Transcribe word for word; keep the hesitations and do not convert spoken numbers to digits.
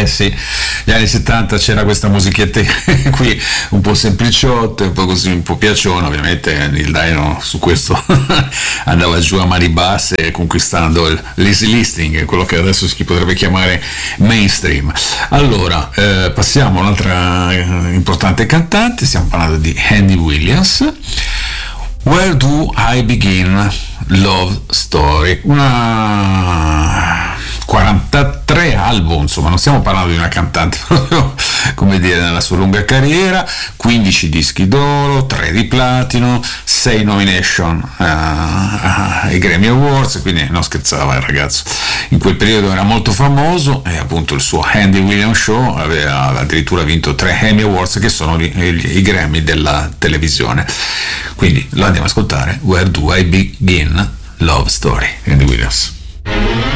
Eh sì, gli anni settanta c'era questa musichetta qui un po' sempliciotta, un po' così, un po' piaciona. Ovviamente Neil Diamond su questo andava giù a mani basse, conquistando il, l'easy listening, quello che adesso si potrebbe chiamare mainstream. Allora, eh, passiamo a un'altra importante cantante, stiamo parlando di Andy Williams. Where Do I Begin? Love Story, una quarantatré album, insomma non stiamo parlando di una cantante proprio, come dire, nella sua lunga carriera, quindici dischi d'oro, tre di platino, sei nomination uh, uh, ai Grammy Awards, quindi non scherzava il ragazzo, in quel periodo era molto famoso, e appunto il suo Andy Williams Show aveva addirittura vinto tre Emmy Awards, che sono i, i, i Grammy della televisione. Quindi lo andiamo ad ascoltare, Where Do I Begin? Love Story, Andy Williams.